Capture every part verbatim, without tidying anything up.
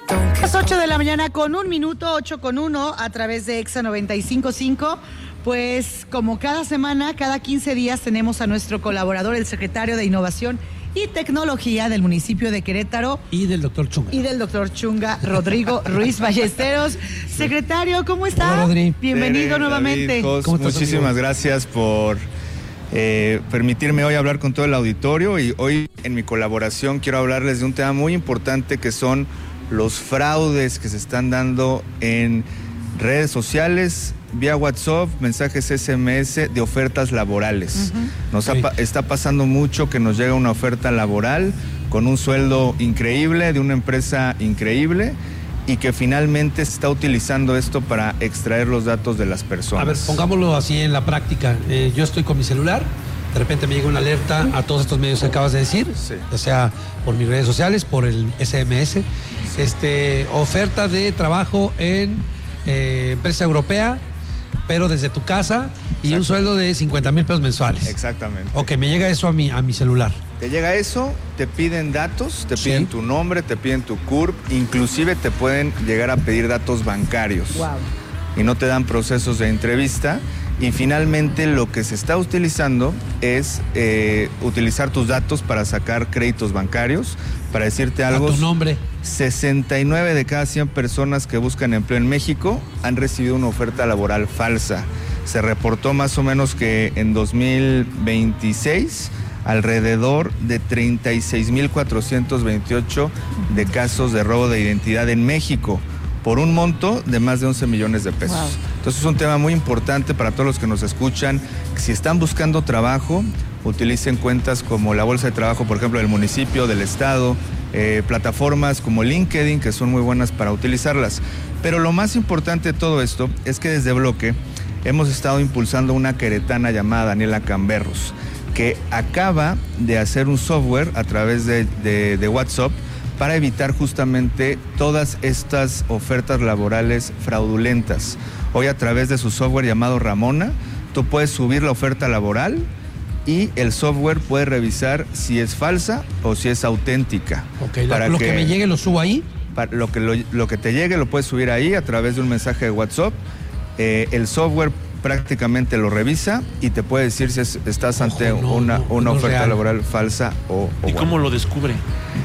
Las ocho de la mañana con un minuto, ocho con uno, a través de Exa noventa y cinco punto cinco. Pues como cada semana, cada quince días tenemos a nuestro colaborador, el secretario de Innovación y Tecnología del municipio de Querétaro. Y del doctor Chunga. Y del doctor Chunga, Rodrigo Ruiz Ballesteros. Secretario, ¿cómo está? Hola, Rodri. Bienvenido Tere, nuevamente. David, Jos, ¿Cómo estás, muchísimas amigo? Gracias por eh, permitirme hoy hablar con todo el auditorio, y hoy en mi colaboración quiero hablarles de un tema muy importante que son los fraudes que se están dando en redes sociales, vía WhatsApp, mensajes ese eme ese de ofertas laborales. Uh-huh. Nos sí. ha, está pasando mucho que nos llega una oferta laboral con un sueldo increíble de una empresa increíble y que finalmente se está utilizando esto para extraer los datos de las personas. A ver, pongámoslo así en la práctica. Eh, yo estoy con mi celular, de repente me llega una alerta a todos estos medios que acabas de decir, sí. ya sea por mis redes sociales, por el ese eme ese, sí. este, oferta de trabajo en eh, empresa europea, pero desde tu casa, y Exacto. un sueldo de cincuenta mil pesos mensuales. Exactamente. Ok, me llega eso a mi, a mi celular. Te llega eso, te piden datos, te sí. piden tu nombre, te piden tu C U R P, inclusive te pueden llegar a pedir datos bancarios. Wow. Y no te dan procesos de entrevista. Y finalmente lo que se está utilizando es eh, utilizar tus datos para sacar créditos bancarios. Para decirte algo, ¿a tu nombre? sesenta y nueve de cada cien personas que buscan empleo en México han recibido una oferta laboral falsa. Se reportó más o menos que en dos mil veintiséis alrededor de treinta y seis mil cuatrocientos veintiocho de casos de robo de identidad en México, por un monto de más de once millones de pesos. Wow. Entonces es un tema muy importante para todos los que nos escuchan. Si están buscando trabajo, utilicen cuentas como la Bolsa de Trabajo, por ejemplo, del municipio, del estado, eh, plataformas como LinkedIn, que son muy buenas para utilizarlas. Pero lo más importante de todo esto es que desde Bloque hemos estado impulsando una queretana llamada Daniela Camberros, que acaba de hacer un software a través de, de, de WhatsApp para evitar justamente todas estas ofertas laborales fraudulentas. Hoy, a través de su software llamado Ramona, tú puedes subir la oferta laboral y el software puede revisar si es falsa o si es auténtica. Ok, para lo que, que me llegue lo subo ahí. Para lo, que lo, lo que te llegue lo puedes subir ahí a través de un mensaje de WhatsApp. Eh, el software prácticamente lo revisa y te puede decir si es, estás Ojo, ante no, una, no, una no oferta real. laboral falsa o, o ¿Y bueno. cómo lo descubre?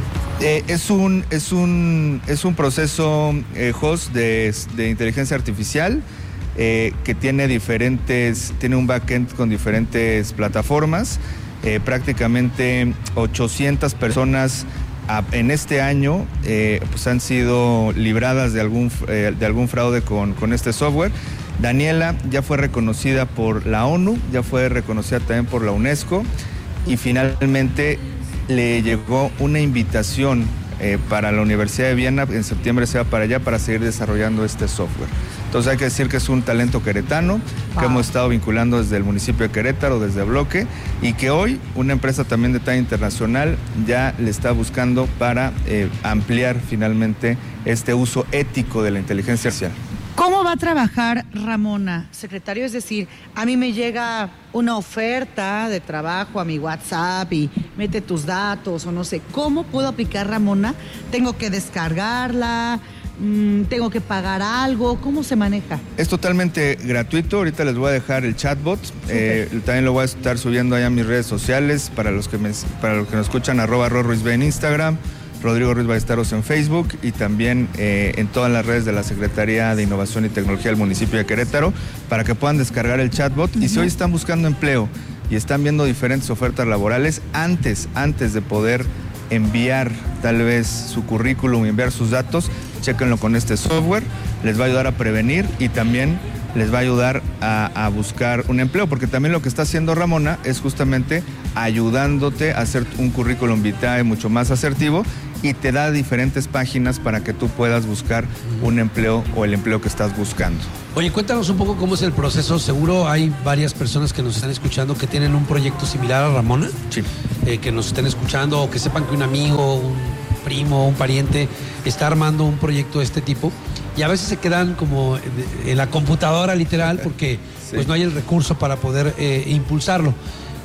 Eh, es un es un es un proceso eh, host de, de inteligencia artificial eh, que tiene diferentes tiene un backend con diferentes plataformas. Eh, prácticamente ochocientas personas a, en este año eh, pues han sido libradas de algún eh, de algún fraude con, con este software. Daniela ya fue reconocida por la ONU, ya fue reconocida también por la UNESCO, y finalmente le llegó una invitación eh, para la Universidad de Viena. En septiembre se va para allá para seguir desarrollando este software. Entonces hay que decir que es un talento queretano wow. que hemos estado vinculando desde el municipio de Querétaro, desde Bloque, y que hoy una empresa también de talla internacional ya le está buscando para eh, ampliar finalmente este uso ético de la inteligencia artificial. ¿Cómo va a trabajar Ramona, secretario? Es decir, a mí me llega una oferta de trabajo a mi WhatsApp y mete tus datos o no sé. ¿Cómo puedo aplicar Ramona? ¿Tengo que descargarla? ¿Tengo que pagar algo? ¿Cómo se maneja? Es totalmente gratuito. Ahorita les voy a dejar el chatbot. Eh, también lo voy a estar subiendo allá a mis redes sociales para los que me, para los que nos escuchan, arroba RoRuizB en Instagram, Rodrigo Ruiz Ballesteros en Facebook, y también eh, en todas las redes de la Secretaría de Innovación y Tecnología del municipio de Querétaro, para que puedan descargar el chatbot. Uh-huh. Y si hoy están buscando empleo y están viendo diferentes ofertas laborales, antes, antes de poder enviar tal vez su currículum y enviar sus datos, chéquenlo con este software. Les va a ayudar a prevenir y también les va a ayudar a, a buscar un empleo, porque también lo que está haciendo Ramona es justamente ayudándote a hacer un currículum vitae mucho más asertivo, y te da diferentes páginas para que tú puedas buscar un empleo o el empleo que estás buscando. Oye, cuéntanos un poco cómo es el proceso. Seguro hay varias personas que nos están escuchando que tienen un proyecto similar a Ramona. Sí. Eh, que nos estén escuchando, o que sepan que un amigo, un primo, un pariente está armando un proyecto de este tipo, y a veces se quedan como en la computadora literal porque sí. pues no hay el recurso para poder eh, impulsarlo.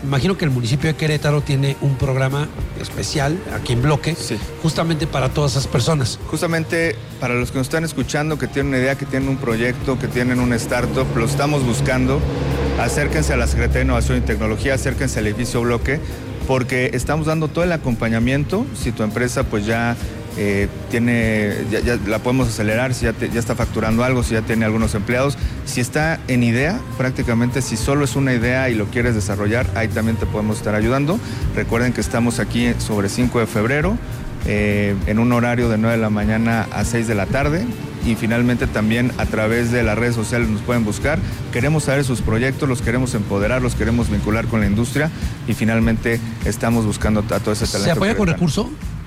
imagino que el municipio de Querétaro tiene un programa especial aquí en Bloque, sí, justamente para todas esas personas. Justamente para los que nos están escuchando, que tienen una idea, que tienen un proyecto, que tienen un startup, lo estamos buscando. Acérquense a la Secretaría de Innovación y Tecnología, acérquense al edificio Bloque, porque estamos dando todo el acompañamiento. Si tu empresa pues ya eh, tiene, ya, ya la podemos acelerar, si ya, te, ya está facturando algo, si ya tiene algunos empleados, si está en idea, prácticamente si solo es una idea y lo quieres desarrollar, ahí también te podemos estar ayudando. Recuerden que estamos aquí sobre cinco de febrero, eh, en un horario de nueve de la mañana a seis de la tarde. Y finalmente también a través de las redes sociales nos pueden buscar. Queremos saber sus proyectos, los queremos empoderar, los queremos vincular con la industria y finalmente estamos buscando a todo ese talento. ¿Se apoya con recurso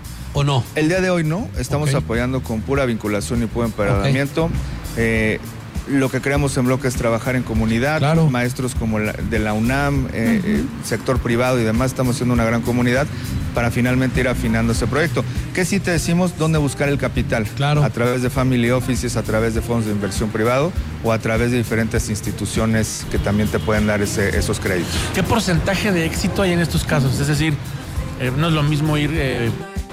o no? El día de hoy no, estamos okay. apoyando con pura vinculación y puro empoderamiento. Okay. Eh, Lo que queremos en Bloque es trabajar en comunidad, claro. Maestros como la, de la UNAM, eh, uh-huh. eh, sector privado y demás, estamos haciendo una gran comunidad para finalmente ir afinando ese proyecto. ¿Qué sí te decimos? ¿Dónde buscar el capital? Claro. A través de family offices, a través de fondos de inversión privado o a través de diferentes instituciones que también te pueden dar ese, esos créditos. ¿Qué porcentaje de éxito hay en estos casos? Es decir, eh, no es lo mismo ir eh,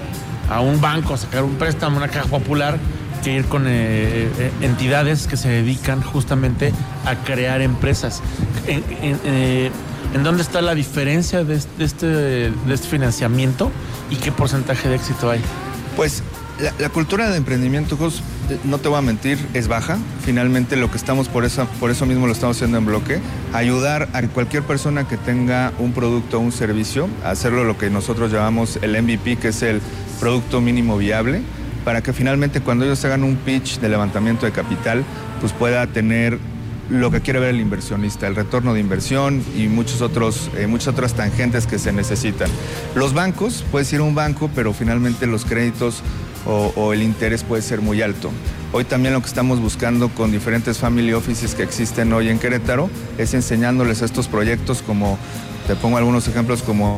a un banco a sacar un préstamo, una caja popular, que ir con eh, eh, entidades que se dedican justamente a crear empresas. En, en, eh, ¿En dónde está la diferencia de este, de este financiamiento y qué porcentaje de éxito hay? Pues la, la cultura de emprendimiento, Jos, no te voy a mentir, es baja. Finalmente lo que estamos, por eso, por eso mismo lo estamos haciendo en Bloque, ayudar a cualquier persona que tenga un producto o un servicio, a hacerlo lo que nosotros llamamos el M V P, que es el producto mínimo viable, para que finalmente cuando ellos hagan un pitch de levantamiento de capital, pues pueda tener lo que quiere ver el inversionista, el retorno de inversión y muchos otros, eh, muchas otras tangentes que se necesitan. Los bancos, puedes ir a un banco, pero finalmente los créditos o, o el interés puede ser muy alto. Hoy también lo que estamos buscando con diferentes family offices que existen hoy en Querétaro es enseñándoles estos proyectos como, te pongo algunos ejemplos como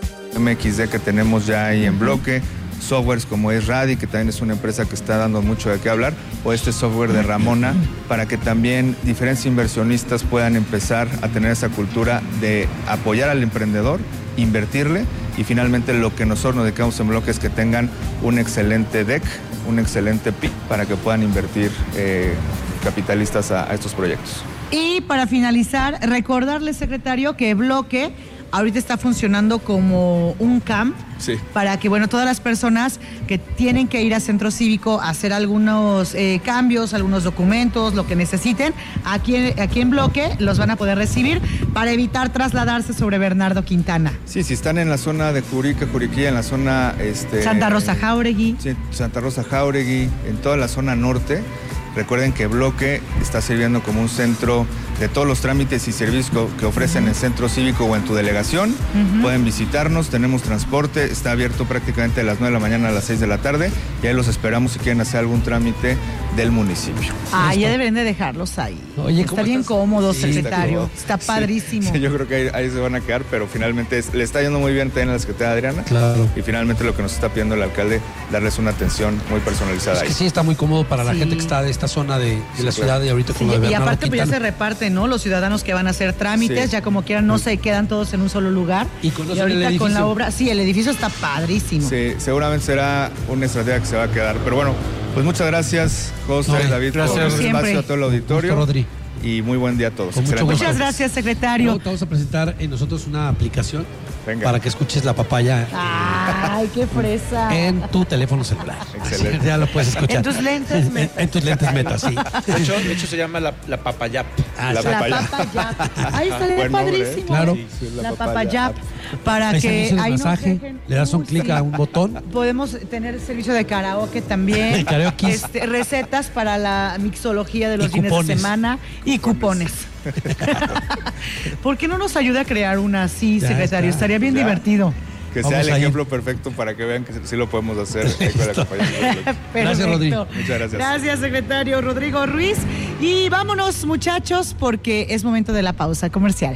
M X D que tenemos ya ahí en Bloque, softwares como es Radi, que también es una empresa que está dando mucho de qué hablar, o este software de Ramona, para que también diferentes inversionistas puedan empezar a tener esa cultura de apoyar al emprendedor, invertirle, y finalmente lo que nosotros nos dedicamos en Bloque es que tengan un excelente deck, un excelente P I C para que puedan invertir eh, capitalistas a, a estos proyectos. Y para finalizar, recordarle, secretario, que Bloque ahorita está funcionando como un camp, sí, para que, bueno, todas las personas que tienen que ir a Centro Cívico a hacer algunos eh, cambios, algunos documentos, lo que necesiten, aquí, aquí en Bloque los van a poder recibir para evitar trasladarse sobre Bernardo Quintana. Sí, si están en la zona de Jurica, Juriquilla, en la zona... Este, Santa Rosa Jáuregui. Sí, Santa Rosa Jáuregui, en toda la zona norte. Recuerden que Bloque está sirviendo como un centro de todos los trámites y servicios que ofrecen en el Centro Cívico o en tu delegación. Uh-huh. Pueden visitarnos, tenemos transporte, está abierto prácticamente de las nueve de la mañana a las seis de la tarde y ahí los esperamos si quieren hacer algún trámite del municipio. Ah, ya deberían de dejarlos ahí. Oye, está bien estás? Cómodo, sí, secretario. Está, está padrísimo. Sí, sí, yo creo que ahí, ahí se van a quedar, pero finalmente es, le está yendo muy bien también a la secretaria Adriana. Claro. Y finalmente lo que nos está pidiendo el alcalde, darles una atención muy personalizada es ahí. Que sí, está muy cómodo para la sí. gente que está de esta zona de, de sí, la ciudad, claro. Y ahorita con sí, lo de y aparte Quintana. Pues ya se reparten, ¿no? Los ciudadanos que van a hacer trámites, sí. ya como quieran, no se quedan todos en un solo lugar. Y, con y ahorita el con la obra, sí, el edificio está padrísimo. Sí, seguramente será una estrategia que se va a quedar. Pero bueno, pues muchas gracias, José, no, David, gracias. por el espacio a todo el auditorio. Gusto, Rodri. Y muy buen día a todos. Muchas gracias, secretario. Luego te vamos a presentar en nosotros una aplicación. Venga. Para que escuches la papaya. Ay, qué fresa. En tu teléfono celular. Excelente. Ya lo puedes escuchar. En tus lentes metas. En, en tus lentes metas, sí. De hecho, de hecho se llama la, la papayap. Ah, la papayap. Ahí está, es padrísimo. Claro. Sí, sí, la, la papayap. Para ahí que ahí nos masaje, dejen, le das un clic sí. a un botón. Podemos tener servicio de karaoke también. Karaoke. Este, recetas para la mixología de los y fines cupones. de semana y cupones. ¿Por qué no nos ayuda a crear una así, ya secretario? Está. Estaría bien ya. divertido. Que sea Vamos el ejemplo perfecto para que vean que sí lo podemos hacer. Gracias, Rodrigo. Muchas gracias. Gracias, secretario Rodrigo Ruiz. Y vámonos, muchachos, porque es momento de la pausa comercial.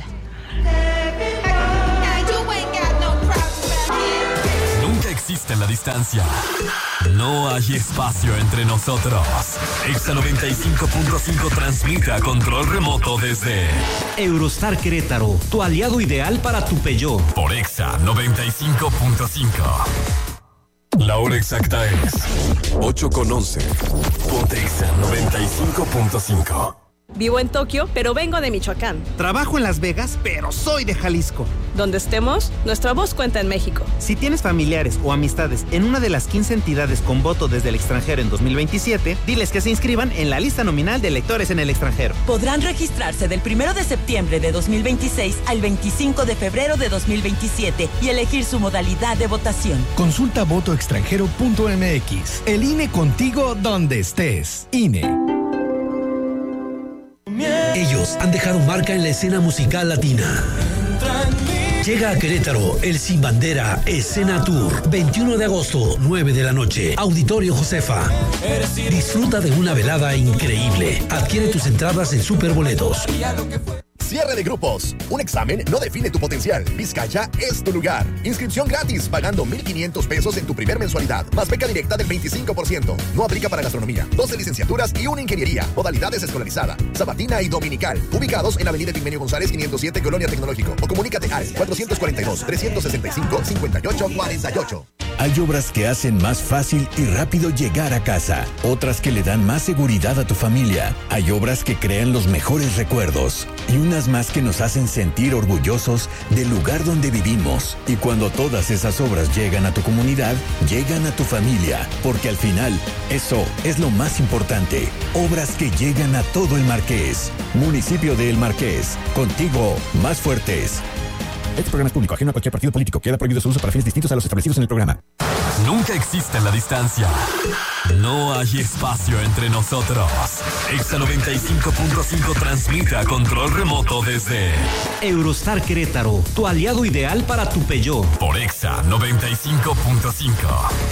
existe la distancia, no hay espacio entre nosotros. Exa noventa y cinco punto cinco transmite a control remoto desde Eurostar Querétaro, tu aliado ideal para tu Peugeot. Por Exa noventa y cinco punto cinco. La hora exacta es ocho con once. Ponte Exa noventa y cinco punto cinco. Vivo en Tokio, pero vengo de Michoacán. Trabajo en Las Vegas, pero soy de Jalisco. Donde estemos, nuestra voz cuenta en México. Si tienes familiares o amistades en una de las quince entidades con voto desde el extranjero en dos mil veintisiete, diles que se inscriban en la lista nominal de electores en el extranjero. Podrán registrarse del primero de septiembre de dos mil veintiséis al veinticinco de febrero de dos mil veintisiete y elegir su modalidad de votación. Consulta voto extranjero punto m x. El I N E contigo donde estés. I N E. Ellos han dejado marca en la escena musical latina. Llega a Querétaro el Sin Bandera Escena Tour. veintiuno de agosto, nueve de la noche. Auditorio Josefa. Disfruta de una velada increíble. Adquiere tus entradas en Superboletos. Cierre de grupos. Un examen no define tu potencial. Vizcaya es tu lugar. Inscripción gratis, pagando mil quinientos pesos en tu primer mensualidad. Más beca directa del veinticinco por ciento. No aplica para gastronomía. doce licenciaturas y una ingeniería. Modalidades escolarizada, sabatina y dominical. Ubicados en Avenida Epigmenio González quinientos siete, Colonia Tecnológico. O comunícate al cuatrocientos cuarenta y dos, trescientos sesenta y cinco, cincuenta y ocho cuarenta y ocho. Hay obras que hacen más fácil y rápido llegar a casa, otras que le dan más seguridad a tu familia. Hay obras que crean los mejores recuerdos y unas más que nos hacen sentir orgullosos del lugar donde vivimos. Y cuando todas esas obras llegan a tu comunidad, llegan a tu familia, porque al final, eso es lo más importante. Obras que llegan a todo el Marqués. Municipio de El Marqués, contigo más fuertes. Este programa es público, ajeno a cualquier partido político. Queda prohibido su uso para fines distintos a los establecidos en el programa. Nunca existe la distancia. No hay espacio entre nosotros. Exa noventa y cinco punto cinco transmite a control remoto desde Eurostar Querétaro, tu aliado ideal para tu Peugeot. Por Exa noventa y cinco punto cinco.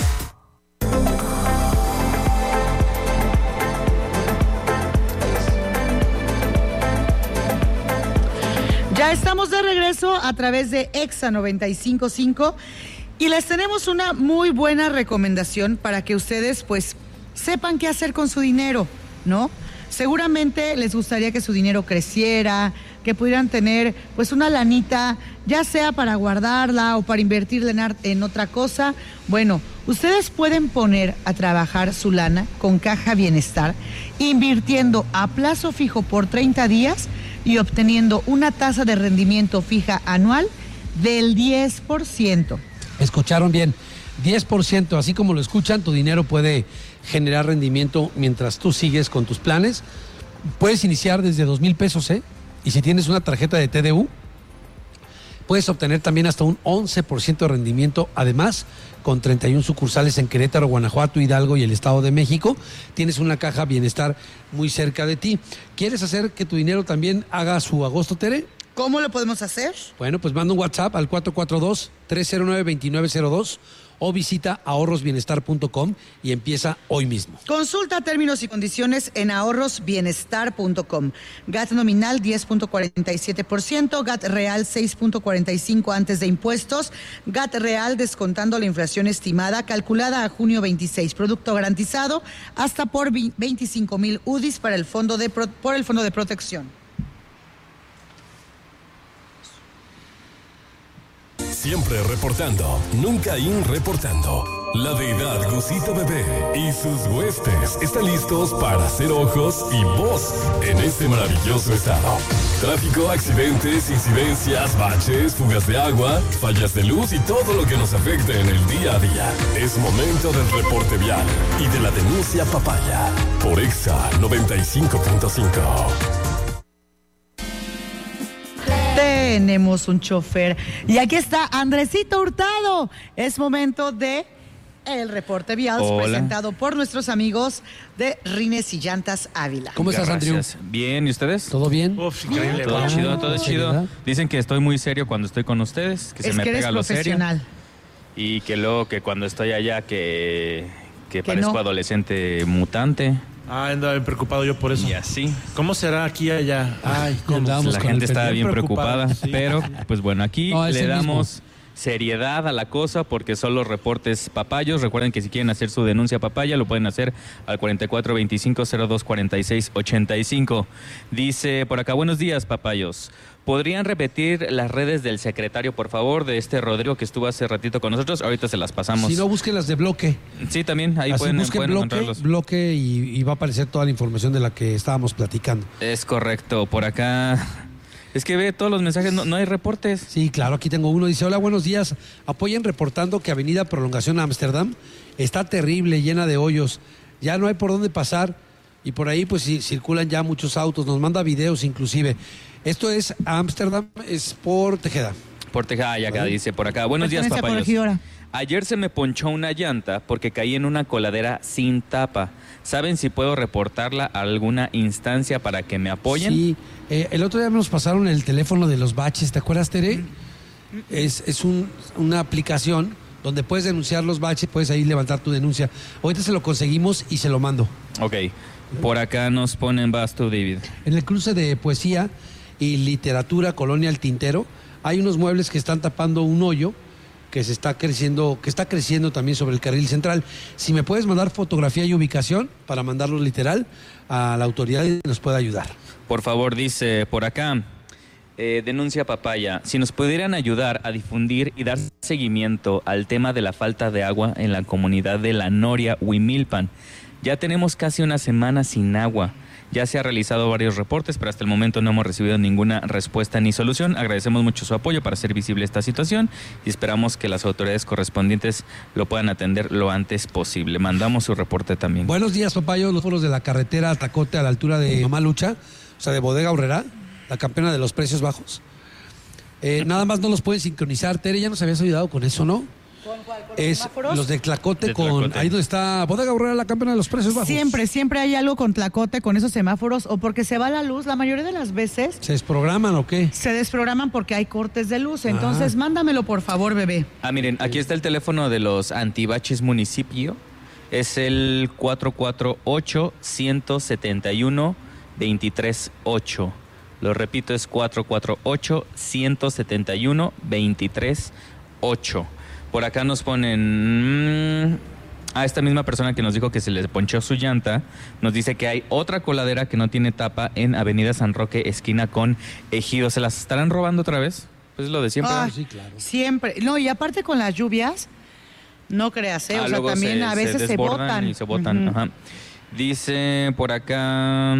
Ya estamos de regreso a través de Exa noventa y cinco punto cinco y les tenemos una muy buena recomendación para que ustedes pues sepan qué hacer con su dinero, ¿no? Seguramente les gustaría que su dinero creciera, que pudieran tener pues una lanita, ya sea para guardarla o para invertirla en, en otra cosa. Bueno, ustedes pueden poner a trabajar su lana con Caja Bienestar, invirtiendo a plazo fijo por treinta días y obteniendo una tasa de rendimiento fija anual del diez por ciento. Escucharon bien, diez por ciento, así como lo escuchan, tu dinero puede generar rendimiento mientras tú sigues con tus planes. Puedes iniciar desde dos mil pesos, ¿eh? Y si tienes una tarjeta de T D U, puedes obtener también hasta un once por ciento de rendimiento. Además, con treinta y una sucursales en Querétaro, Guanajuato, Hidalgo y el Estado de México, tienes una Caja Bienestar muy cerca de ti. ¿Quieres hacer que tu dinero también haga su agosto, Tere? ¿Cómo lo podemos hacer? Bueno, pues manda un WhatsApp al cuatro cuatro dos, tres cero nueve, dos nueve cero dos o visita ahorros bienestar punto com y empieza hoy mismo. Consulta términos y condiciones en ahorros bienestar punto com. G A T nominal diez punto cuarenta y siete por ciento, G A T real seis punto cuarenta y cinco por ciento antes de impuestos, G A T real descontando la inflación estimada, calculada a junio veintiséis, producto garantizado hasta por veinticinco mil U D Is para el fondo de pro, por el Fondo de Protección. Siempre reportando, nunca in reportando. La deidad Gusito Bebé y sus huestes están listos para hacer ojos y voz en este maravilloso estado. Tráfico, accidentes, incidencias, baches, fugas de agua, fallas de luz y todo lo que nos afecta en el día a día. Es momento del reporte vial y de la denuncia papaya por Exa noventa y cinco punto cinco. Tenemos un chofer y aquí está Andresito Hurtado. Es momento de el reporte vial presentado por nuestros amigos de Rines y Llantas Ávila. ¿Cómo estás, Andrew? Bien, ¿y ustedes? ¿Todo bien? Uf, increíble. Todo chido, todo chido. Dicen que estoy muy serio cuando estoy con ustedes, que es se me que pega eres lo serio. profesional. Y que luego que cuando estoy allá que, que, Que parezco no. adolescente mutante. Ah, andaba bien preocupado yo por eso. Y así. ¿Cómo será aquí y allá? Ay, ¿cómo? La gente estaba bien preocupada, sí. pero pues bueno, aquí No, es le el damos seriedad a la cosa porque son los reportes papayos. Recuerden que si quieren hacer su denuncia papaya lo pueden hacer al cuarenta y cuatro veinticinco cero dos cuarenta y seis ochenta y cinco. Dice por acá, buenos días papayos. ¿Podrían repetir las redes del secretario, por favor, de este Rodrigo que estuvo hace ratito con nosotros? Ahorita se las pasamos. Si no, busquen las de bloque. Sí, también, ahí Así pueden, busquen pueden bloque, encontrarlos. bloque y, y va a aparecer toda la información de la que estábamos platicando. Es correcto, por acá... Es que ve todos los mensajes, no, no hay reportes. Sí, claro, aquí tengo uno. Dice, hola, buenos días. Apoyen reportando que Avenida Prolongación a Ámsterdam está terrible, llena de hoyos. Ya no hay por dónde pasar y por ahí pues sí, circulan ya muchos autos. Nos manda videos inclusive. Esto es Ámsterdam, es por Tejeda. Por Tejeda, y acá ¿vale? Dice por acá. Buenos días, papayos. Ayer se me ponchó una llanta porque caí en una coladera sin tapa. ¿Saben si puedo reportarla a alguna instancia para que me apoyen? Sí, eh, el otro día nos pasaron el teléfono de los baches, ¿te acuerdas, Tere? Mm. Es, es un, una aplicación donde puedes denunciar los baches, puedes ahí levantar tu denuncia. Ahorita se lo conseguimos y se lo mando. Ok, por acá nos ponen, vas tú, David. En el cruce de poesía y literatura Colonia El Tintero hay unos muebles que están tapando un hoyo que se está creciendo, que está creciendo también sobre el carril central. Si me puedes mandar fotografía y ubicación para mandarlo literal a la autoridad y nos pueda ayudar. Por favor, dice por acá, eh, denuncia papaya, si nos pudieran ayudar a difundir y dar seguimiento al tema de la falta de agua en la comunidad de La Noria, Huimilpan. Ya tenemos casi una semana sin agua. Ya se ha realizado varios reportes, pero hasta el momento no hemos recibido ninguna respuesta ni solución. Agradecemos mucho su apoyo para hacer visible esta situación y esperamos que las autoridades correspondientes lo puedan atender lo antes posible. Mandamos su reporte también. Buenos días, papayo. Los foros de la carretera Tacote a la altura de Mamá Lucha, o sea, de Bodega Aurrera, la campeona de los precios bajos. Eh, nada más no los pueden sincronizar. Tere, ya nos habías ayudado con eso, ¿no? ¿Con cuál? ¿Con es semáforos? Los de Tlacote, de con Tlacote. Ahí donde está Bodega Aurrera, la campeona de los precios bajos. Siempre, siempre hay algo con Tlacote, con esos semáforos, o porque se va la luz, la mayoría de las veces ¿Se desprograman o qué? se desprograman porque hay cortes de luz. Entonces, Ah. mándamelo, por favor, bebé. Ah, miren, aquí está el teléfono de los antibaches municipio. Es el cuatro cuatro ocho, uno siete uno, dos tres ocho. Lo repito, es cuatro cuatro ocho, uno siete uno, dos tres ocho. Por acá nos ponen... Mmm, a esta misma persona que nos dijo que se le ponchó su llanta, nos dice que hay otra coladera que no tiene tapa en Avenida San Roque, esquina con Ejido. ¿Se las estarán robando otra vez? Pues es lo de siempre. Ah, ¿no? Sí, claro. Siempre. No, y aparte con las lluvias, no creas, ¿eh? Ah, o sea, luego también se- a veces se, desbordan botan. y se botan. Ujú. Ajá. Dice por acá,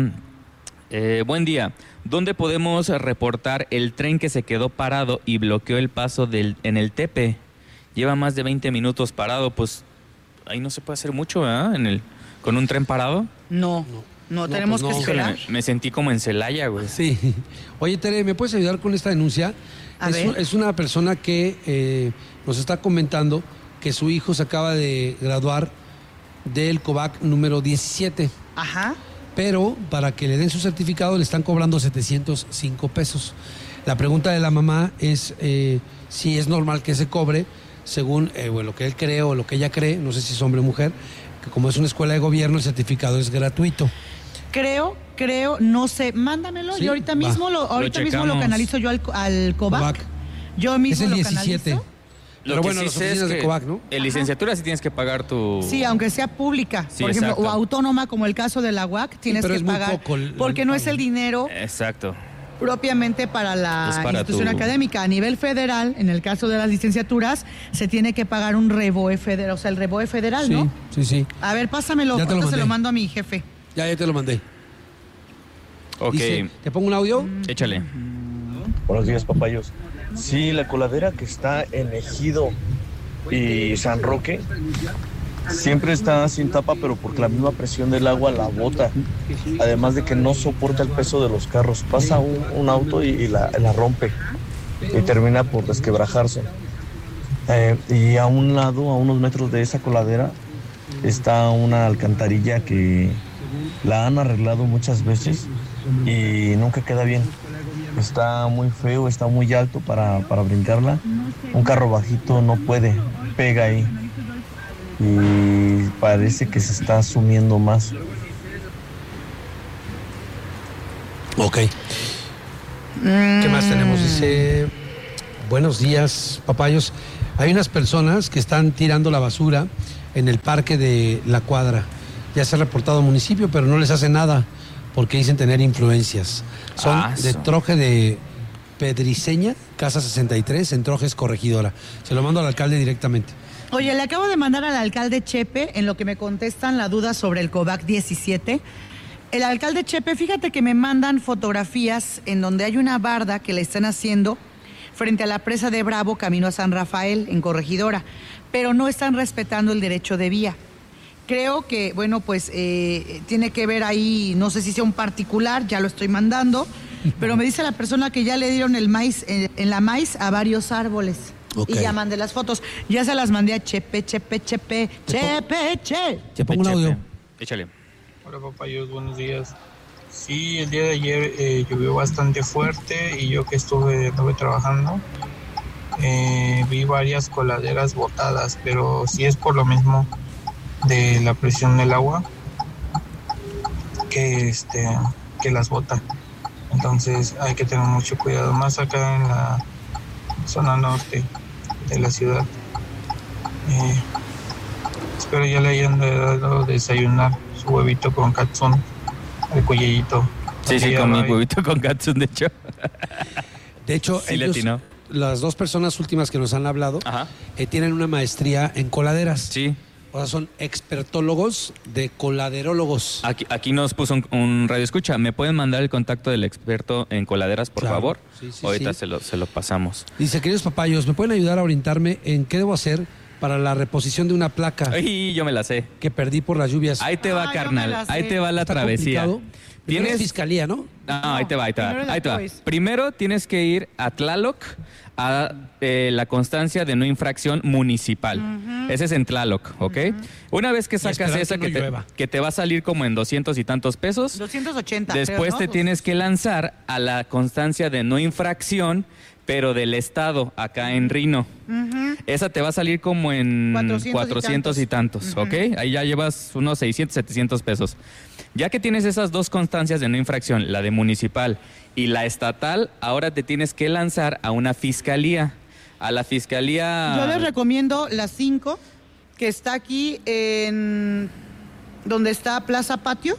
eh, buen día. ¿Dónde podemos reportar el tren que se quedó parado y bloqueó el paso del, en el Tepe? Lleva más de veinte minutos parado, pues ahí no se puede hacer mucho, ¿verdad? En el, con un tren parado. No, no, No, tenemos pues no. que esperar. Me, me sentí como en Celaya, güey. Sí. Oye, Tere, ¿me puedes ayudar con esta denuncia? A es, ver. un- es una persona que eh, nos está comentando que su hijo se acaba de graduar del COVAC número diecisiete, Ajá. pero para que le den su certificado le están cobrando setecientos cinco pesos. La pregunta de la mamá es eh, si es normal que se cobre, según eh, bueno, lo que él cree o lo que ella cree, no sé si es hombre o mujer, que como es una escuela de gobierno el certificado es gratuito. Creo, creo, no sé, mándamelo. Sí, y ahorita va. mismo lo, ahorita mismo lo checamos. canalizo yo al, al COVAC. COVAC. Yo Es mismo el lo diecisiete. canalizo. Lo Pero que bueno, sí las sé es oficinas de que COVAC, ¿no? en licenciatura sí tienes que pagar tu... Sí, aunque sea pública, Sí, por ejemplo, exacto. o autónoma, como el caso de la U A C, tienes pero que es muy pagar, poco el- porque el no es pago. el dinero Exacto. propiamente para la Es para institución tu- académica. A nivel federal, en el caso de las licenciaturas, se tiene que pagar un reboe federal, o sea, el reboe federal, Sí, ¿no? sí, sí. A ver, pásamelo, Ya te lo ahorita se mandé. lo mando a mi jefe. Ya, ya te lo mandé. Ok, Dice, ¿te pongo un audio? échale. Buenos días, papayos. Sí, la coladera que está en Ejido y San Roque siempre está sin tapa, pero porque la misma presión del agua la bota. Además de que no soporta el peso de los carros. Pasa un, un auto y, y la, la rompe y termina por desquebrajarse. Eh, y a un lado, a unos metros de esa coladera, está una alcantarilla que la han arreglado muchas veces y nunca queda bien. Está muy feo, está muy alto para, para brincarla. Un carro bajito no puede, pega ahí. Y parece que se está sumiendo más. Ok. ¿Qué más tenemos? Dice, Buenos días, papayos. Hay unas personas que están tirando la basura en el parque de La Cuadra. Ya se ha reportado al municipio, pero no les hace nada porque dicen tener influencias. Son Ah, de eso. Troje de Pedriceña, Casa sesenta y tres, en Trojes Corregidora. Se lo mando al alcalde directamente. Oye, le acabo de mandar al alcalde Chepe, en lo que me contestan la duda sobre el COVID diecisiete. El alcalde Chepe, fíjate que me mandan fotografías en donde hay una barda que le están haciendo frente a la presa de Bravo, camino a San Rafael, en Corregidora, pero no están respetando el derecho de vía. Creo que, bueno, pues eh, tiene que ver ahí, no sé si sea un particular, ya lo estoy mandando, pero me dice la persona que ya le dieron el maíz, en, en la maíz a varios árboles. Okay. Y ya mandé las fotos. Ya se las mandé a Chepe, Chepe, Chepe, Chepe, Chepe. Te pongo un audio. Échale. Hola papayos, buenos días. Sí, el día de ayer eh, llovió bastante fuerte y yo que estuve, estuve trabajando eh, vi varias coladeras botadas, pero sí es por lo mismo de la presión del agua que este que las bota. Entonces hay que tener mucho cuidado, más acá en la zona norte de la ciudad. Eh, espero ya le hayan dado desayunar su huevito con katsún, el cuellito. Sí, sí, con mi huevito con katsún, de hecho. De hecho, Sí, ellos, latino. las dos personas últimas que nos han hablado, eh, tienen una maestría en coladeras. Sí. O sea, son expertólogos de coladerólogos. Aquí, aquí nos puso un, un radio escucha. ¿Me pueden mandar el contacto del experto en coladeras, por Claro. favor? Sí, sí, Ahorita sí. Se, lo, se lo pasamos. Dice, queridos papayos, ¿me pueden ayudar a orientarme en qué debo hacer para la reposición de una placa? Ay, yo me la sé. Que perdí por las lluvias. Ahí te va, Ah, yo me carnal. la sé. Ahí te va la Está travesía. complicado. Primero es fiscalía, ¿no? No, ahí te va, ahí te va. primero la Ahí te va. Coes. Primero tienes que ir a Tlaloc a eh, la constancia de no infracción municipal. Ese es en Tlaloc, ¿ok? Una vez que sacas esperar esa que no que, te, llueva. que te va a salir como en doscientos y tantos pesos, doscientos ochenta. después creo, te ¿no? tienes que lanzar a la constancia de no infracción, pero del estado, acá en Rino. Ujú. Esa te va a salir como en cuatrocientos y cuatrocientos y tantos, ¿ok? Ahí ya llevas unos seiscientos, setecientos pesos. Ya que tienes esas dos constancias de no infracción, la de municipal y la estatal, ahora te tienes que lanzar a una fiscalía. A la fiscalía... Yo les recomiendo las cinco, que está aquí en donde está Plaza Patio,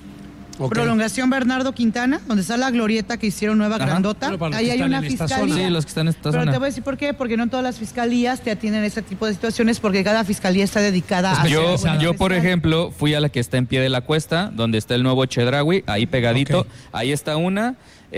Ok. Prolongación Bernardo Quintana, donde está la glorieta que hicieron nueva Ajá. grandota. Bueno, para los Ahí que hay están una en esta fiscalía. zona. Sí, los que están en esta Pero zona. te voy a decir por qué, porque no todas las fiscalías te atienden ese tipo de situaciones, porque cada fiscalía está dedicada a... Yo, hacer algo yo, por especial. ejemplo, fui a la que está en pie de la cuesta, donde está el nuevo Chedraui, ahí pegadito. Ok. Ahí está una.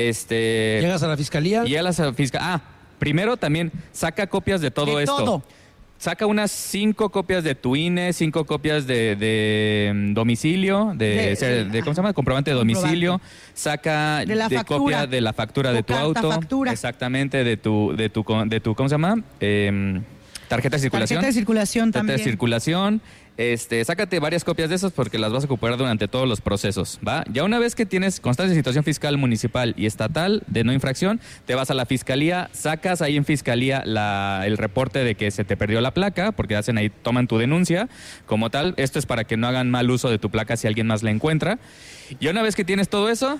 Este, Llegas a la fiscalía. Llegas a la fiscalía. Ah, primero también saca copias de todo De esto. todo. Saca unas cinco copias de tu I N E, cinco copias de, de, mm, domicilio, de, De- o sea, de- de- ¿cómo se llama? Comprobante de Comprobante. domicilio. Saca De la factura. copia de la factura Tu de tu carta auto. factura. Exactamente, de tu, de tu, con- de tu, ¿cómo se llama? Em, tarjeta de circulación. Tarjeta de circulación Tarjeta también. de circulación. Este, sácate varias copias de esas porque las vas a ocupar durante todos los procesos, ¿va? Ya una vez que tienes constancia de situación fiscal municipal y estatal de no infracción, te vas a la fiscalía, sacas ahí en fiscalía la, el reporte de que se te perdió la placa, porque hacen ahí, toman tu denuncia como tal. Esto es para que no hagan mal uso de tu placa si alguien más la encuentra. Y una vez que tienes todo eso,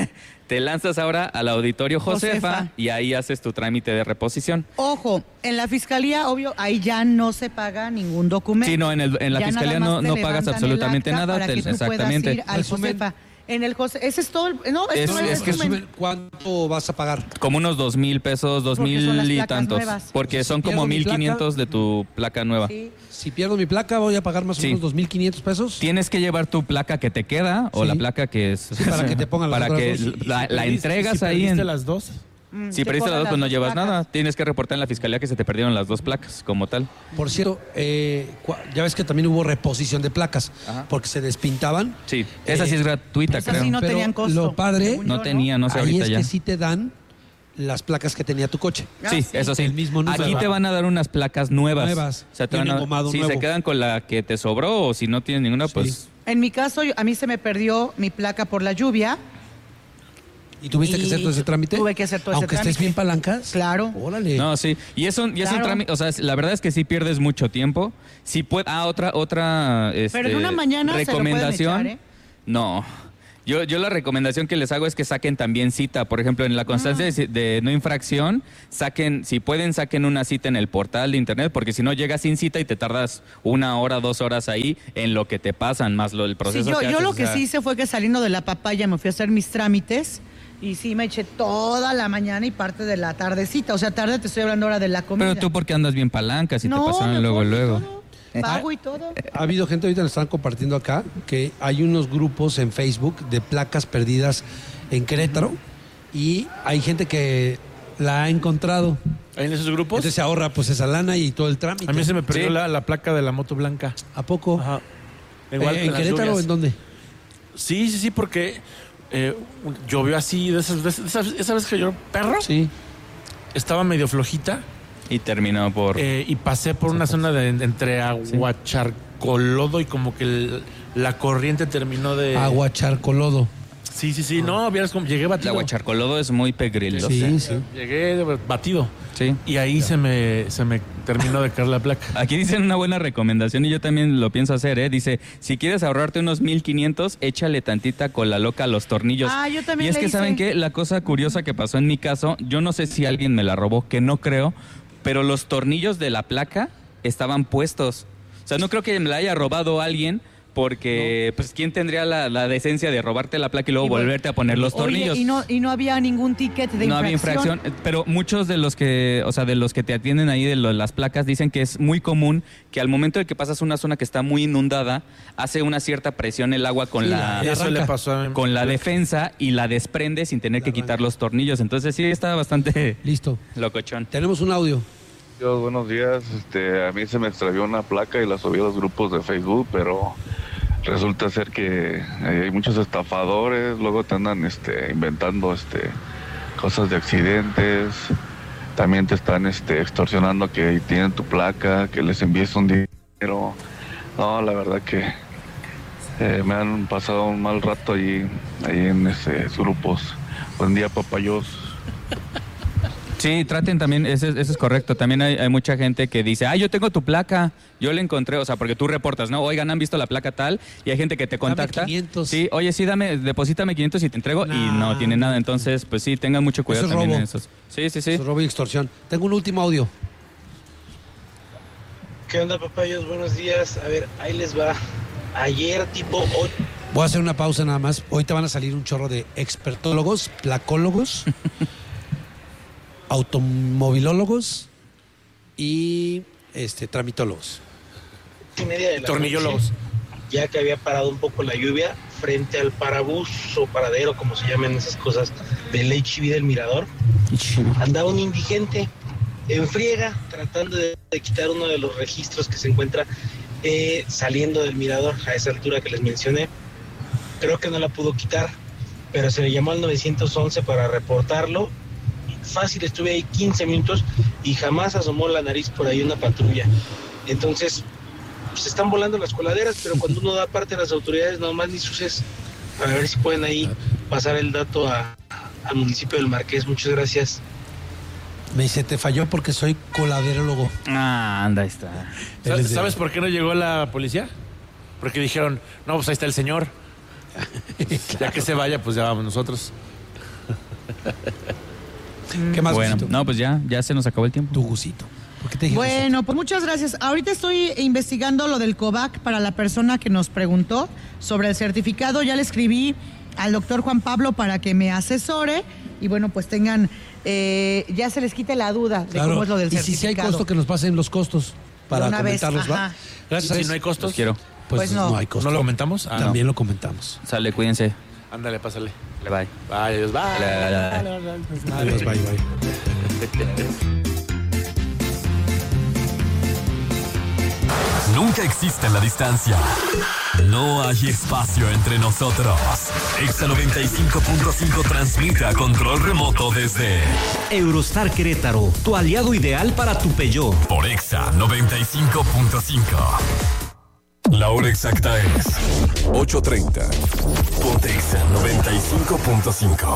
te lanzas ahora al auditorio Josefa, Josefa. y ahí haces tu trámite de reposición. Ojo, en la fiscalía, obvio, ahí ya no se paga ningún documento. Sí, no, en, el, en la Ya fiscalía nada no, más te no pagas levantan absolutamente el acta nada. para te- que tú exactamente. puedas ir al Resumen. Josefa. En el Jose, ese es todo. el- No, Es- es, todo el es que resumen. Resumen, ¿cuánto vas a pagar? Como unos dos mil pesos, dos Porque son las mil y placas tantos. nuevas. Porque Si son pierdo como mi mil placa- quinientos de tu placa nueva. Sí. Si pierdo mi placa, voy a pagar más o Sí. menos dos mil quinientos pesos. Tienes que llevar tu placa que te queda o Sí. la placa que es. Sí, para que te pongan las Para otras que dos. la, la entregas si ahí perdiste en. las dos? Mm, Si te perdiste cobran las dos, pues no dos llevas placas. nada. Tienes que reportar en la fiscalía que se te perdieron las dos placas, como tal. Por cierto, eh, cua- ya ves que también hubo reposición de placas, Ajá. porque se despintaban. Sí, esa sí es gratuita, Esa creo. sí no Pero tenían costo. lo padre, según No yo, tenía, no sé ahí ahorita es ya. que sí te dan las placas que tenía tu coche. Ah, Sí, sí. eso sí. El mismo número. Aquí te van a dar unas placas nuevas. Nuevas. O sea, te Y un van a, engomado si nuevo. se quedan con la que te sobró o si no tienes ninguna, pues. En mi caso, yo- a mí se me perdió mi placa por la lluvia. ¿Y tuviste que Y hacer todo ese trámite? tuve que hacer todo ese Aunque estés trámite. bien palancas. Claro. Órale. No, sí. Y es un, y es un Claro. trámite, o sea, es- la verdad es que sí pierdes mucho tiempo. Sí puede, ah, otra, otra este, Pero en una mañana se lo pueden recomendación. echar, ¿eh? No. Yo, yo la recomendación que les hago es que saquen también cita. Por ejemplo, en la constancia de, de no infracción, saquen, si pueden, saquen una cita en el portal de internet, porque si no llegas sin cita y te tardas una hora, dos horas ahí en lo que te pasan, más lo del proceso Sí, yo, que yo haces, lo o que sea, sí hice fue que saliendo de la papaya me fui a hacer mis trámites y sí me eché toda la mañana y parte de la tardecita. O sea, tarde te estoy hablando ahora de la comida. Pero tú porque andas bien palanca, si No, te pasaron me luego, voy luego. todo. Pago y todo. Ha habido gente, ahorita nos están compartiendo acá, que hay unos grupos en Facebook de placas perdidas en Querétaro y hay gente que la ha encontrado. ¿Hay en esos grupos? Entonces se ahorra pues esa lana y todo el trámite. A mí se me perdió Sí. la, la placa de la moto blanca. ¿A poco? Ajá. Eh, ¿En las Querétaro lluvias. o en dónde? Sí, sí, sí, porque eh, llovió así, de esas, de esas, esa, esa vez que llovió perro. Sí. Estaba medio flojita. Y terminó por... Eh, y pasé por una zona de entre Aguacharcolodo y como que el- la corriente terminó de... Aguacharcolodo. Sí, sí, sí. No, vieras como llegué El batido. aguacharcolodo es muy pegriloso. Sí, sí. Llegué batido. Sí. Y ahí se me, se me terminó de caer la placa. Aquí dicen una buena recomendación y yo también lo pienso hacer, ¿eh? Dice, si quieres ahorrarte unos mil quinientos, échale tantita cola loca a los tornillos. Ah, yo también Y es le que, hice. ¿saben qué? La cosa curiosa que pasó en mi caso, yo no sé si alguien me la robó, que no creo, pero los tornillos de la placa estaban puestos. O sea, no creo que me la haya robado alguien, porque, pues, ¿quién tendría la, la decencia de robarte la placa y luego Y bueno, volverte a poner los tornillos? Oye, y no, y no había ningún ticket de No había infracción. infracción, pero muchos de los que, o sea, de los que te atienden ahí de lo- las placas dicen que es muy común que al momento de que pasas una zona que está muy inundada, hace una cierta presión el agua con Sí, la la- Eso le pasó a mí. con la defensa y la desprende sin tener que quitar los tornillos. Entonces sí está bastante Listo. locochón. Tenemos un audio. Dios, buenos días. Este, a mí se me extravió una placa y la subí a los grupos de Facebook, pero resulta ser que eh, hay muchos estafadores, luego te andan este, inventando este, cosas de accidentes, también te están este, extorsionando que tienen tu placa, que les envíes un dinero. No, la verdad que eh, me han pasado un mal rato ahí, ahí en esos grupos. Buen día, papayos. Sí, traten también, eso, es- eso es correcto. También hay, hay mucha gente que dice, ah, yo tengo tu placa, yo la encontré, o sea, porque tú reportas, ¿no? Oigan, ¿han visto la placa tal? Y hay gente que te contacta. quinientos. Sí, oye, sí, dame, deposítame quinientos y te entrego, y no tiene nada. Entonces, pues sí, tengan mucho cuidado Eso es también robo. en esos. Sí, sí, sí. Eso es robo y extorsión. Tengo un último audio. ¿Qué onda, papayos? Buenos días. A ver, ahí les va. Ayer, tipo ocho. Voy a hacer una pausa nada más. Hoy te van a salir un chorro de expertólogos, placólogos, automovilólogos y este tramitólogos. y media de la Tornillólogos. noche, ya que había parado un poco la lluvia frente al parabús o paradero, como se llaman esas cosas, del H B del Mirador, andaba un indigente en friega tratando de, de quitar uno de los registros que se encuentra eh, saliendo del Mirador a esa altura que les mencioné. Creo que no la pudo quitar, pero se le llamó al nueve once para reportarlo. Fácil, estuve ahí quince minutos y jamás asomó la nariz por ahí una patrulla. Entonces, se están volando las coladeras, pero cuando uno da parte a las autoridades, nomás ni suces, para ver si pueden ahí pasar el dato a, al municipio del Marqués. Muchas gracias. Me dice, te falló porque soy coladerólogo. Ah, anda, ahí está. ¿Sabes, ¿Sabes por qué no llegó la policía? Porque dijeron, no, pues ahí está el señor. Ya que se vaya, pues ya vamos nosotros. ¿Qué más, Bueno, Gusito? no, pues ya, ya se nos acabó el tiempo. Tu Gusito. ¿Por qué te dije Bueno, pues muchas gracias. Ahorita estoy investigando lo del COVAC para la persona que nos preguntó sobre el certificado. Ya le escribí al doctor Juan Pablo para que me asesore y bueno, pues tengan, eh, ya se les quite la duda de Claro. cómo es lo del Y si certificado. sí hay costo, que nos pasen los costos para De una vez, comentarlos, ¿va? ajá. Gracias. ¿Y si Alex. no hay costos? Los quiero. Pues, Pues no. no. hay costo. ¿No lo comentamos? Ah, También lo comentamos. Sale, cuídense. Ándale, pásale. Bye, bye. Bye, adiós, bye. Adiós, bye, bye. Nunca existe la distancia. No hay espacio entre nosotros. Exa noventa y cinco punto cinco transmite a control remoto desde Eurostar Querétaro, tu aliado ideal para tu Peugeot. por Exa noventa y cinco punto cinco. La hora exacta es ocho treinta. Ponte Exa noventa y cinco punto cinco.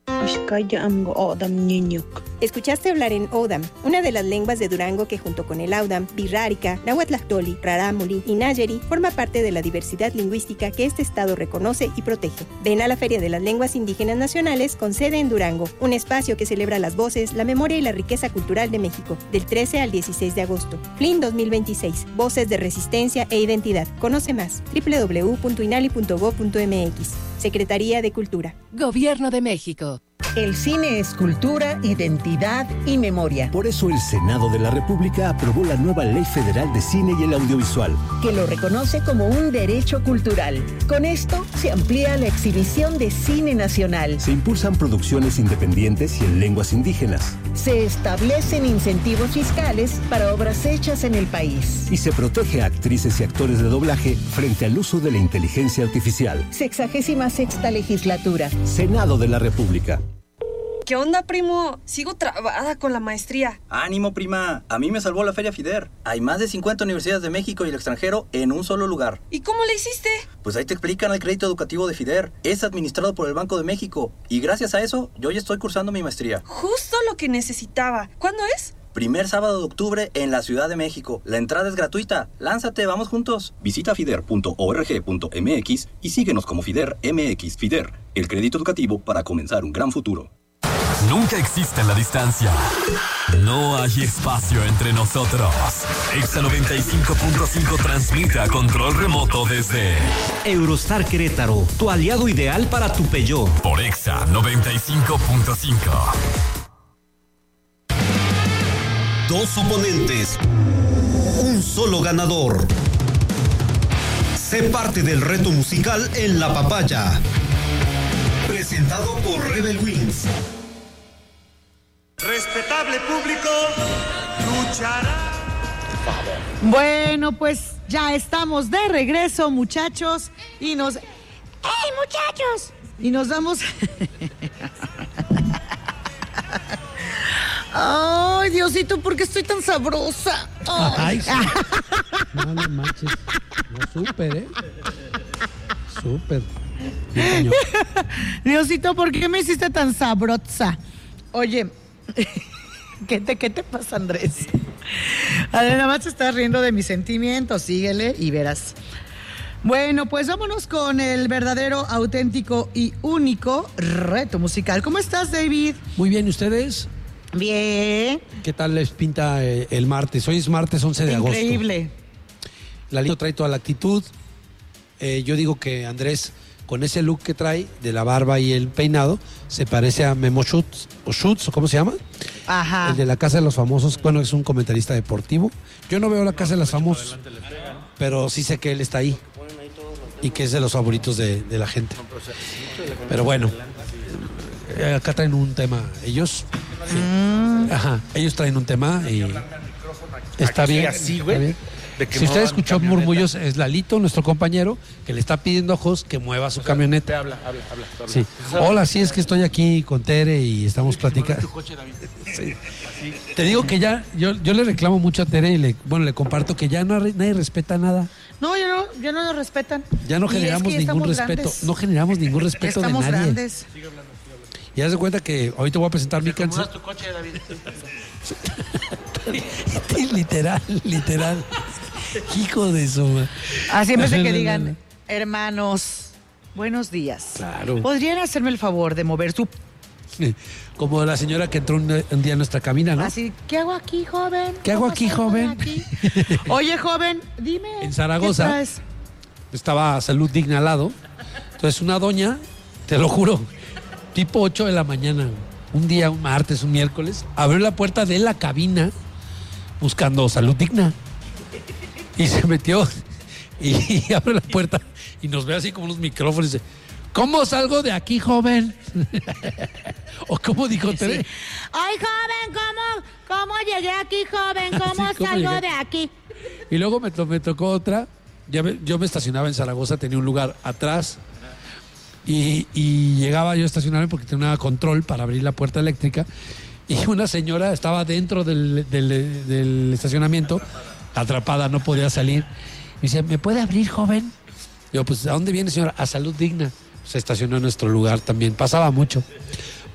Escuchaste hablar en Odam, una de las lenguas de Durango que junto con el Audam, Birrárica, Nahuatlactoli, Rarámuri y Nayeri forma parte de la diversidad lingüística que este estado reconoce y protege. Ven a la Feria de las Lenguas Indígenas Nacionales con sede en Durango, un espacio que celebra las voces, la memoria y la riqueza cultural de México, del trece al dieciséis de agosto. F L I N dos mil veintiséis, Voces de Resistencia e Identidad. Conoce más, doble u doble u doble u punto inali punto gob punto eme equis. Secretaría de Cultura. Gobierno de México. El cine es cultura, identidad y memoria. Por eso el Senado de la República aprobó la nueva Ley Federal de Cine y el Audiovisual, que lo reconoce como un derecho cultural. Con esto se amplía la exhibición de cine nacional. Se impulsan producciones independientes y en lenguas indígenas. Se establecen incentivos fiscales para obras hechas en el país. Y se protege a actrices y actores de doblaje frente al uso de la inteligencia artificial. Sexagésima sexta legislatura. Senado de la República. ¿Qué onda, primo? Sigo trabada con la maestría. Ánimo, prima. A mí me salvó la Feria FIDER. Hay más de cincuenta universidades de México y el extranjero en un solo lugar. ¿Y cómo le hiciste? Pues ahí te explican el crédito educativo de FIDER. Es administrado por el Banco de México. Y gracias a eso, yo ya estoy cursando mi maestría. Justo lo que necesitaba. ¿Cuándo es? Primer sábado de octubre en la Ciudad de México. La entrada es gratuita. Lánzate, vamos juntos. Visita fider punto org punto eme equis y síguenos como FIDER M X. FIDER, el crédito educativo para comenzar un gran futuro. Nunca existe la distancia. No hay espacio entre nosotros. Exa noventa y cinco punto cinco transmite a control remoto desde Eurostar Querétaro, tu aliado ideal para tu Peugeot. Por Exa noventa y cinco punto cinco. Dos oponentes, un solo ganador. Sé parte del reto musical en La Papaya. Presentado por Rebel Wings. Respetable público, luchará. Bueno, pues ya estamos de regreso, muchachos, y nos... ¡Ey, muchachos! Y nos damos... Ay, Diosito, ¿por qué estoy tan sabrosa? Oh. Ay, sí. No, no manches. No, súper, ¿eh? Súper. Diosito, ¿por qué me hiciste tan sabrosa? Oye... ¿Qué te, ¿Qué te pasa, Andrés? Adriana, nada más te estás riendo de mis sentimientos. Síguele y verás. Bueno, pues vámonos con el verdadero, auténtico y único reto musical. ¿Cómo estás, David? Muy bien, ¿y ustedes? Bien. ¿Qué tal les pinta eh, el martes? Hoy es martes once de agosto. Increíble. Lalito trae toda la actitud. Eh, yo digo que Andrés, con ese look que trae, de la barba y el peinado, se parece a Memo Schutz, o Schutz, o ¿cómo se llama? Ajá. El de la Casa de los Famosos. Bueno, es un comentarista deportivo. Yo no veo la Casa de los Famosos, pero sí sé que él está ahí y que es de los favoritos de, de la gente. Pero bueno, eh, acá traen un tema ellos. Mm. Ajá, ellos traen un tema y está Aquí bien. así, está güey. bien. De que si usted muevan escuchó camioneta. murmullos, es Lalito, nuestro compañero, que le está pidiendo a Jos que mueva su O sea, camioneta. Te habla, habla, habla. habla. Sí. Hola, sí, es que estoy aquí con Tere y estamos platicando. Sí. Te digo que ya, yo, yo le reclamo mucho a Tere y le, bueno, le comparto que ya no, nadie respeta nada. No, ya no, ya no lo respetan. Ya no Y generamos es que ningún estamos respeto. grandes. No generamos ningún respeto Estamos de nadie. grandes. Y haz de cuenta que ahorita voy a presentar mi canción. tu coche, David? Literal, literal. Hijo de su madre. Así en vez de que No, no, digan, no. hermanos, buenos días. Claro. ¿Podrían hacerme el favor de mover su... Como la señora que entró un, un día a nuestra cabina, ¿no? Así, ¿qué hago aquí, joven? ¿Qué hago ¿Cómo aquí, salgo joven? de aquí? Oye, joven, dime. En Zaragoza. ¿qué traes? Estaba Salud Digna al lado. Entonces una doña, te lo juro, tipo ocho de la mañana, un día, un martes, un miércoles, abrió la puerta de la cabina buscando Salud Digna. Y se metió y, y abre la puerta y nos ve así como los micrófonos y dice, ¿cómo salgo de aquí, joven? ¿O cómo dijo Tere? Sí. Ay, joven, ¿cómo, cómo llegué aquí, joven? ¿Cómo Sí, ¿cómo salgo llegué? de aquí? Y luego me, to- me tocó otra. Ya me- yo me estacionaba en Zaragoza, tenía un lugar atrás. Y, y llegaba yo a estacionarme porque tenía control para abrir la puerta eléctrica. Y una señora estaba dentro del, del- del estacionamiento, atrapada, no podía salir. Me dice, ¿me puede abrir, joven? Yo, pues, ¿a dónde viene, señora? A Salud Digna. Se estacionó en nuestro lugar también. Pasaba mucho.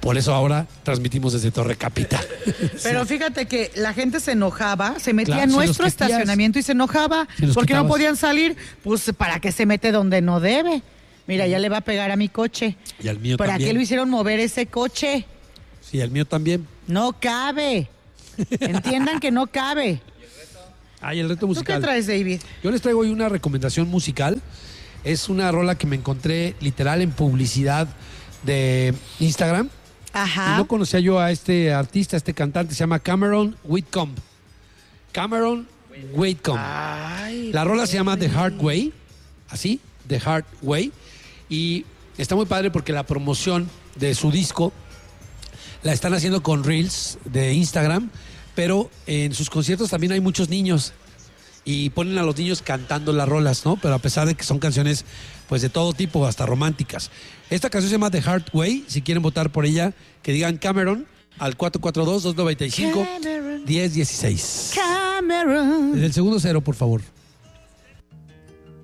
Por eso ahora transmitimos desde Torre Capital. Pero fíjate que la gente se enojaba, se metía Claro, en si los nuestro quitías. estacionamiento y se enojaba Si los porque no quitabas. podían salir. Pues, ¿para qué se mete donde no debe? Mira, ya le va a pegar a mi coche. Y al mío ¿Para también. qué lo hicieron mover ese coche? Sí, el mío también. No cabe. Entiendan que no cabe. Ay, el reto ¿Tú musical. qué traes, David? Yo les traigo hoy una recomendación musical. Es una rola que me encontré literal en publicidad de Instagram. Ajá. Y no conocía yo a este artista, a este cantante, se llama Cameron Whitcomb. Cameron Whitcomb. La rola se llama The Hard Way, así, The Hard Way. Y está muy padre porque la promoción de su disco la están haciendo con Reels de Instagram, pero en sus conciertos también hay muchos niños y ponen a los niños cantando las rolas, ¿no? Pero a pesar de que son canciones pues de todo tipo, hasta románticas. Esta canción se llama The Hard Way. Si quieren votar por ella, que digan Cameron al cuatro cuatro dos, dos nueve cinco, uno cero uno seis. Cameron. Desde el segundo cero, por favor.